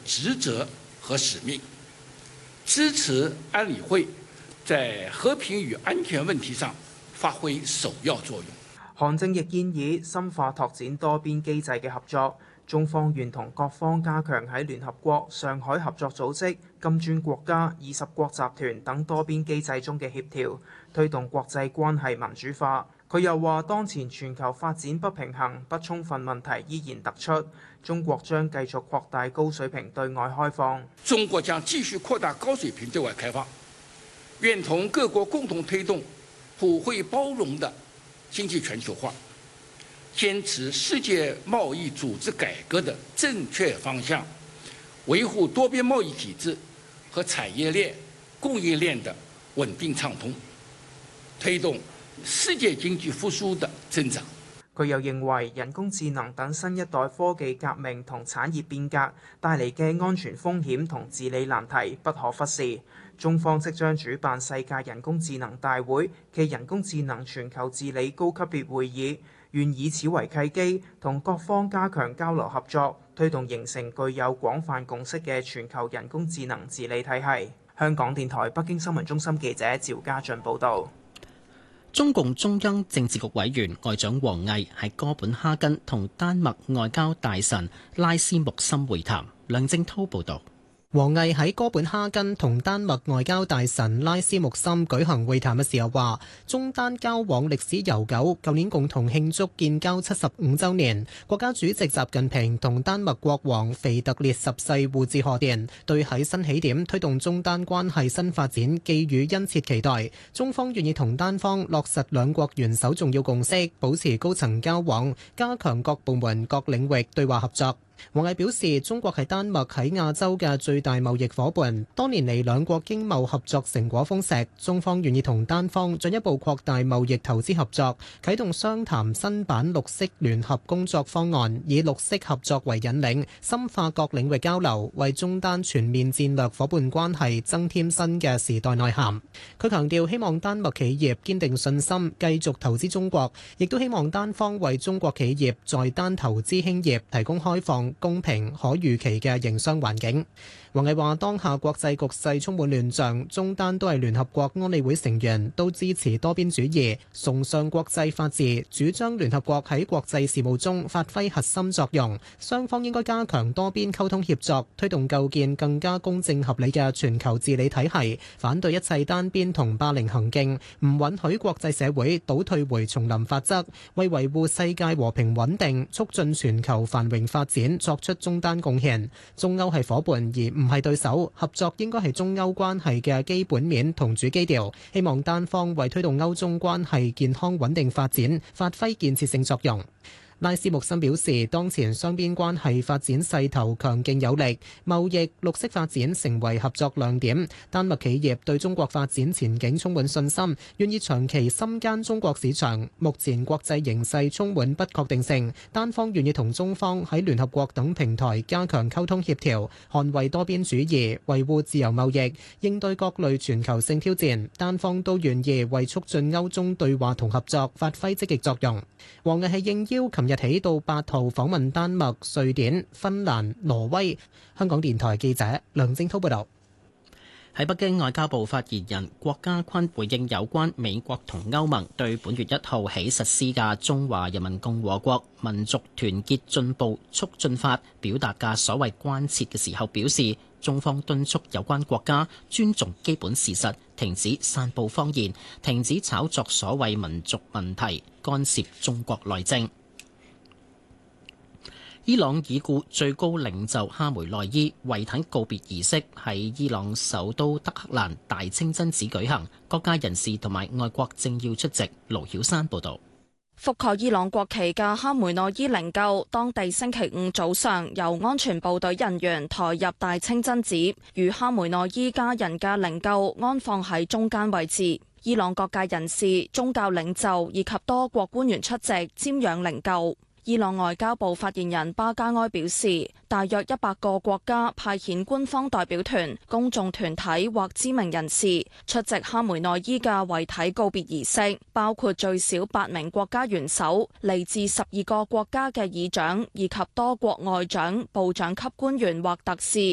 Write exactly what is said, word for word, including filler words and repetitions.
職責和使命，支持安理會在和平與安全問題上發揮首要作用。 韓正亦建議深化拓展多邊機制嘅合作，中方願同各方加強喺聯合國、上海合作組織、金磚國家、二十國集團等多邊機制中嘅協調，推動國際關係民主化。佢又話，當前全球發展不平衡、不充分問題依然突出，中國將繼續擴大高水平對外開放。 中國將繼續擴大高水平對外開放，願同各國共同推動普惠包容的經濟全球化，堅持世界貿易組織改革的正確方向，維護多邊貿易體制和產業鏈、供應鏈的穩定暢通，推動世界經濟復甦的增長。 佢又認為人工智能等新一代科技革命同產業變革帶嚟嘅安全風險同治理難題不可忽視。中方即將主辦世界人工智能大會暨人工智能全球治理高級別會議，願以此為契機，同各方加強交流合作，推動形成具有廣泛共識嘅全球人工智能治理體系。香港電台北京新聞中心記者趙家俊報導。 中共中央政治局委員外長王毅喺哥本哈根同丹麥外交大臣拉斯穆森會談。梁正滔報導。王毅喺哥本哈根同丹麥外交大臣拉斯穆森舉行會談嘅時候話，中丹交往歷史悠久，舊年共同慶祝建交七十五週年，國家主席習近平同丹麥國王腓特烈十世互致賀電，對喺新起點推動中丹關係新發展寄予殷切期待。中方願意同丹方落實兩國元首重要共識，保持高層交往，加強各部門各領域對話合作。王毅表示，中國係丹麥喺亞洲嘅最大貿易夥伴，多年嚟兩國經貿合作成果豐碩，中方願意同丹方進一步擴大貿易投資合作，啟動商談新版綠色聯合工作方案，以綠色合作為引領，深化各領域交流，為中丹全面戰略夥伴關係增添新嘅時代內涵。佢強調，希望丹麥企業堅定信心，繼續投資中國，亦都希望丹方為中國企業在丹投資興業提供開放、公平、可預期嘅營商環境。王毅話：當下國際局勢充滿亂象，中丹都係聯合國安理會成員，都支持多邊主義，崇尚國際法治，主張聯合國喺國際事務中發揮核心作用。雙方應該加強多邊溝通協作，推動構建更加公正合理嘅全球治理體系，反對一切單邊同霸凌行徑，唔允許國際社會倒退回叢林法則，為維護世界和平穩定、促進全球繁榮發展作出中丹貢獻。中歐係夥伴而唔係對手，合作應該係中歐關係嘅基本面同主基調。希望單方為推動歐中關係健康穩定發展發揮建設性作用。拉斯穆森表示，當前雙邊關係發展勢頭強勁有力，貿易、綠色發展成為合作亮點。丹麥企業對中國發展前景充滿信心，願意長期深耕中國市場。目前國際形勢充滿不確定性，單方願意同中方喺聯合國等平台加強溝通協調，捍衛多邊主義，維護自由貿易，應對各類全球性挑戰。單方都願意為促進歐中對話同合作發揮積極作用。王毅係應邀琴日起到八號訪問丹麥、瑞典、芬蘭、挪威。香港電台記者梁正滔報導。喺北京，外交部發言人郭家坤回應有關美國同歐盟對本月一號起實施嘅《中華人民共和國民族團結進步促進法》表達嘅所謂關切嘅時候，表示中方敦促有關國家尊重基本事實，停止散布謊言，停止炒作所謂民族問題，干涉中國內政。伊朗已故最高領袖哈梅內伊遺體告別儀式喺伊朗首都德黑蘭大清真寺舉行，各界人士同埋外國政要出席。盧曉山報道。 覆蓋伊朗國旗嘅哈梅內伊靈柩，當地星期五早上由安全部隊人員抬入大清真寺，與哈梅內伊家人嘅靈柩安放喺中間位置。伊朗各界人士、宗教領袖以及多國官員出席瞻仰靈柩。伊朗外交部發言人巴加埃表示，大約一百個國家派遣官方代表團、公眾團體或知名人士出席哈梅內伊嘅遺體告別儀式，包括最少八名國家元首、嚟自十二個國家嘅議長以及多國外長、部長級官員或特使。